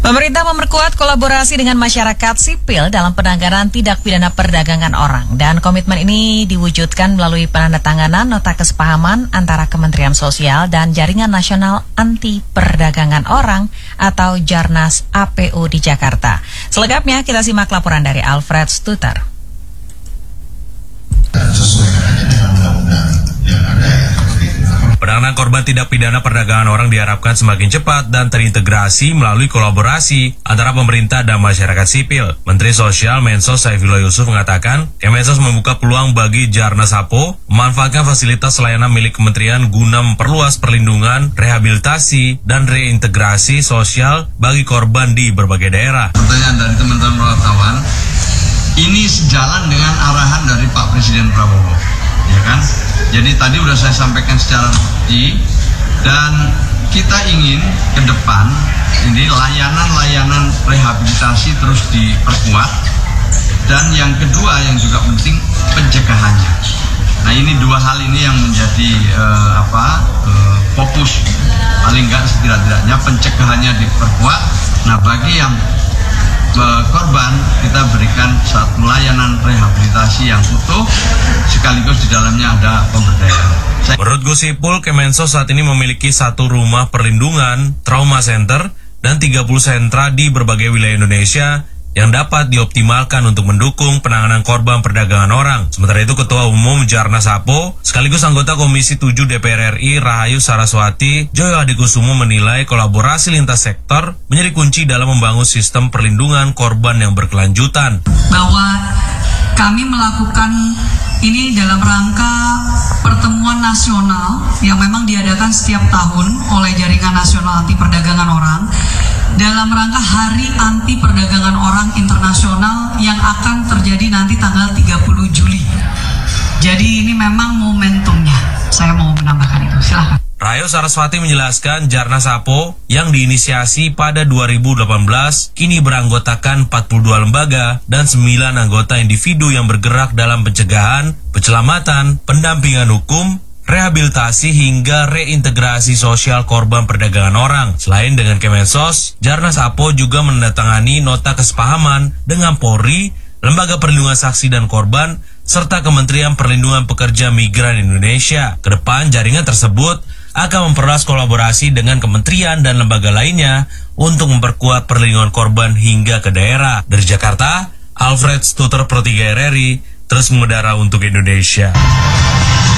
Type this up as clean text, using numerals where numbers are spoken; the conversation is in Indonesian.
Pemerintah memperkuat kolaborasi dengan masyarakat sipil dalam penanganan tindak pidana perdagangan orang. Dan komitmen ini diwujudkan melalui penandatanganan nota kesepahaman antara Kementerian Sosial dan Jaringan Nasional Anti Perdagangan Orang atau Jarnas APO di Jakarta. Selengkapnya kita simak laporan dari Alfred Stuter. Penanganan korban tindak pidana perdagangan orang diharapkan semakin cepat dan terintegrasi melalui kolaborasi antara pemerintah dan masyarakat sipil. Menteri Sosial Mensos Saifullah Yusuf mengatakan, Kemensos membuka peluang bagi Jarnas APO memanfaatkan fasilitas layanan milik kementerian guna memperluas perlindungan, rehabilitasi, dan reintegrasi sosial bagi korban di berbagai daerah. Pertanyaan dari teman-teman wartawan, ini sejalan dengan arahan dari Pak Presiden Prabowo, ya kan? Jadi tadi sudah saya sampaikan secara rinci, dan kita ingin ke depan ini layanan rehabilitasi terus diperkuat, dan yang kedua yang juga penting pencegahannya. Nah, ini dua hal ini yang menjadi fokus, paling enggak setidak-tidaknya pencegahannya diperkuat. Nah, bagi yang korban kita berikan satu layanan rehabilitasi yang utuh, sekaligus di dalamnya ada pemberdayaan. Menurut Gus Ipul, Kemensos saat ini memiliki 1 rumah perlindungan, trauma center, dan 30 sentra di berbagai wilayah Indonesia yang dapat dioptimalkan untuk mendukung penanganan korban perdagangan orang. Sementara itu, Ketua Umum Jarnas APO sekaligus anggota Komisi 7 DPR RI Rahayu Saraswati Joyo Hadikusumo menilai kolaborasi lintas sektor menjadi kunci dalam membangun sistem perlindungan korban yang berkelanjutan. Bahwa kami melakukan ini dalam rangka pertemuan nasional yang memang diadakan setiap tahun oleh Jaringan Nasional Anti Perdagangan Orang dalam rangka Hari Anti Perdagangan Orang Internasional yang akan terjadi nanti tanggal 30 Juli. Jadi ini memang momentumnya. Saya mau menambahkan itu. Silakan. Rahayu Saraswati menjelaskan Jarnas APO yang diinisiasi pada 2018 kini beranggotakan 42 lembaga dan 9 anggota individu yang bergerak dalam pencegahan, penyelamatan, pendampingan hukum, rehabilitasi hingga reintegrasi sosial korban perdagangan orang. Selain dengan Kemensos, Jarnas APO juga menandatangani nota kesepahaman dengan Polri, Lembaga Perlindungan Saksi dan Korban, serta Kementerian Perlindungan Pekerja Migran Indonesia. Kedepan jaringan tersebut akan memperluas kolaborasi dengan kementerian dan lembaga lainnya untuk memperkuat perlindungan korban hingga ke daerah. Dari Jakarta, Alfred Stuter Pro 3 RRI terus mengudara untuk Indonesia.